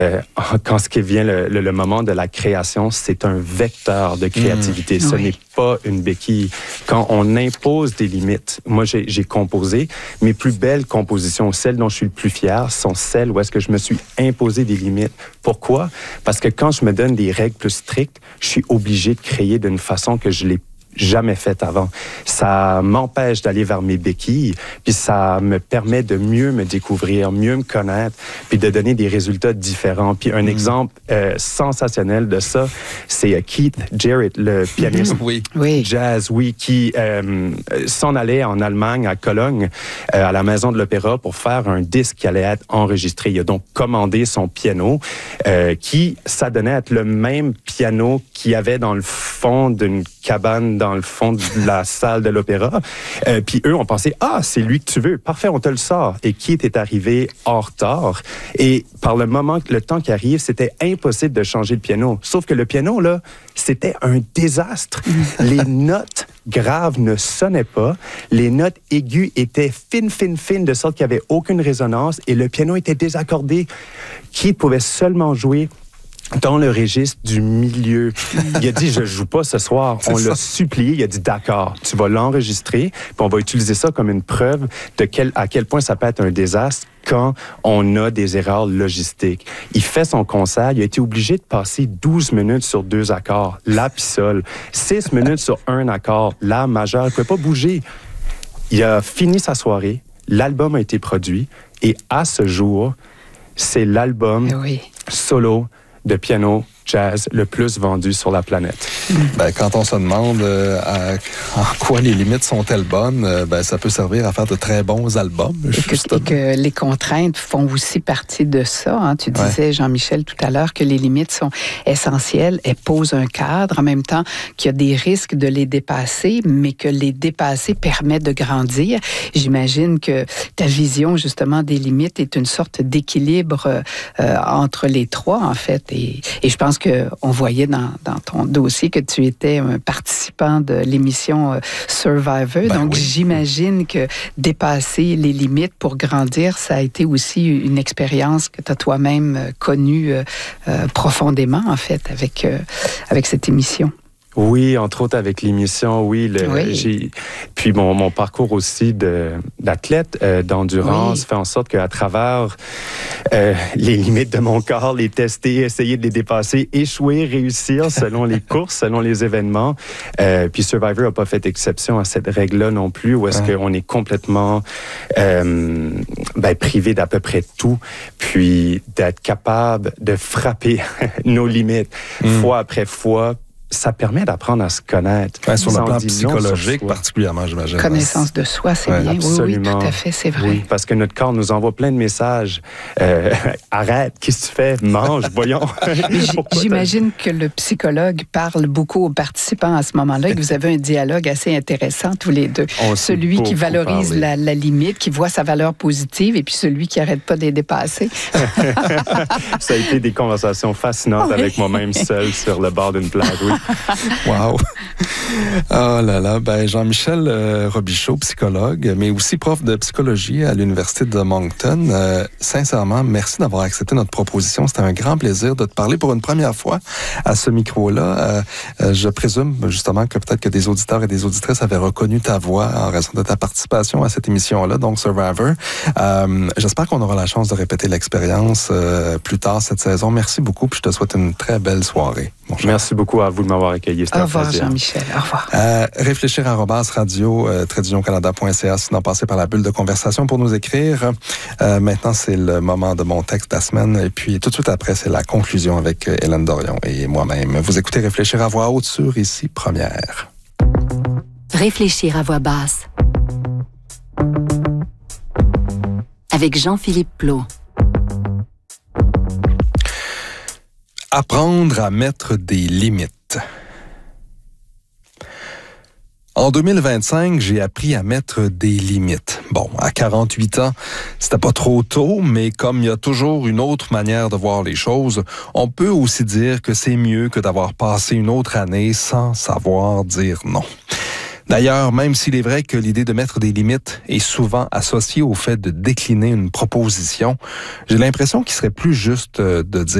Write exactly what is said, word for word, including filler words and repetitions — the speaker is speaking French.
Euh, quand ce qui vient le, le, le moment de la création, c'est un vecteur de créativité. Mmh. Ce oui. n'est pas une béquille. Quand on impose des limites, moi j'ai, j'ai composé, mes plus belles compositions, celles dont je suis le plus fier, sont celles où est-ce que je me suis imposé des limites. Pourquoi? Parce que quand je me donne des règles plus strictes, je suis obligé de créer d'une façon que je l'ai jamais fait avant. Ça m'empêche d'aller vers mes béquilles, puis ça me permet de mieux me découvrir, mieux me connaître, puis de donner des résultats différents. Puis un mmh. exemple euh, sensationnel de ça, c'est Keith Jarrett, le pianiste oui. jazz, oui, qui euh, s'en allait en Allemagne, à Cologne, euh, à la Maison de l'Opéra, pour faire un disque qui allait être enregistré. Il a donc commandé son piano, euh, qui s'adonnait à être le même piano qu'il y avait dans le fond d'une cabane dans le fond de la salle de l'opéra. Euh, puis eux ont pensé, ah, c'est lui que tu veux. Parfait, on te le sort. Et Keith est arrivé en retard. Et par le moment, le temps qui arrive, c'était impossible de changer le piano. Sauf que le piano, là, c'était un désastre. Les notes graves ne sonnaient pas. Les notes aiguës étaient fines, fines, fines, de sorte qu'il n'y avait aucune résonance. Et le piano était désaccordé. Keith pouvait seulement jouer dans le registre du milieu. Il a dit, je joue pas ce soir. C'est on ça. L'a supplié. Il a dit, d'accord, tu vas l'enregistrer, puis on va utiliser ça comme une preuve de quel, à quel point ça peut être un désastre quand on a des erreurs logistiques. Il fait son concert. Il a été obligé de passer douze minutes sur deux accords, la puis sol, six minutes sur un accord, la majeur. Il ne pouvait pas bouger. Il a fini sa soirée. L'album a été produit. Et à ce jour, c'est l'album oui. solo de piano jazz le plus vendu sur la planète. Ben, quand on se demande euh, à, en quoi les limites sont-elles bonnes, euh, ben, ça peut servir à faire de très bons albums. Et que, et que les contraintes font aussi partie de ça. Hein. Tu disais, ouais. Jean-Michel, tout à l'heure, que les limites sont essentielles. Elles posent un cadre, en même temps qu'il y a des risques de les dépasser, mais que les dépasser permet de grandir. J'imagine que ta vision, justement, des limites est une sorte d'équilibre euh, entre les trois, en fait. Et, et je pense qu'on voyait dans, dans ton dossier que tu étais un participant de l'émission Survivor. Ben Donc, oui. J'imagine que dépasser les limites pour grandir, ça a été aussi une expérience que tu as toi-même connue euh, profondément, en fait, avec, euh, avec cette émission. Oui, entre autres avec l'émission, oui. Le, oui. J'ai, puis mon, mon parcours aussi de, d'athlète euh, d'endurance oui. fait en sorte qu'à travers euh, les limites de mon corps, les tester, essayer de les dépasser, échouer, réussir selon les courses, selon les événements. Euh, puis Survivor n'a pas fait exception à cette règle-là non plus, où est-ce ouais. qu'on est complètement euh, ben, privé d'à peu près tout, puis d'être capable de frapper nos limites mm. fois après fois. Ça permet d'apprendre à se connaître. Ouais, sur le plan psychologique, particulièrement, j'imagine. Connaissance de soi, c'est ouais, bien. Absolument. Oui, oui, tout à fait, c'est vrai. Oui, parce que notre corps nous envoie plein de messages. Euh, arrête, qu'est-ce que tu fais? Mange, voyons. J'imagine que le psychologue parle beaucoup aux participants à ce moment-là et que vous avez un dialogue assez intéressant tous les deux. On celui qui valorise la, la limite, qui voit sa valeur positive, et puis celui qui n'arrête pas de les dépasser. Ça a été des conversations fascinantes oui. avec moi-même seul sur le bord d'une plage, oui. Wow! Oh là là, ben Jean-Michel euh, Robichaud, psychologue, mais aussi prof de psychologie à l'Université de Moncton. Euh, sincèrement, merci d'avoir accepté notre proposition. C'était un grand plaisir de te parler pour une première fois à ce micro-là. Euh, euh, je présume justement que peut-être que des auditeurs et des auditrices avaient reconnu ta voix en raison de ta participation à cette émission-là, donc Survivor. Euh, j'espère qu'on aura la chance de répéter l'expérience euh, plus tard cette saison. Merci beaucoup, puis je te souhaite une très belle soirée. Merci beaucoup à vous de m'avoir accueilli. Au revoir, Jean-Michel. Au revoir. Euh, réfléchir arobase radio euh, trait canada point c a sinon passer par la bulle de conversation pour nous écrire. Euh, maintenant, c'est le moment de mon texte de la semaine. Et puis, tout de suite après, c'est la conclusion avec Hélène Dorion et moi-même. Vous écoutez Réfléchir à voix haute sur Ici Première. Réfléchir à voix basse. Avec Jean-Philippe Plot. Apprendre à mettre des limites. En deux mille vingt-cinq, j'ai appris à mettre des limites. Bon, à quarante-huit ans, c'était pas trop tôt, mais comme il y a toujours une autre manière de voir les choses, on peut aussi dire que c'est mieux que d'avoir passé une autre année sans savoir dire non. D'ailleurs, même s'il est vrai que l'idée de mettre des limites est souvent associée au fait de décliner une proposition, j'ai l'impression qu'il serait plus juste de dire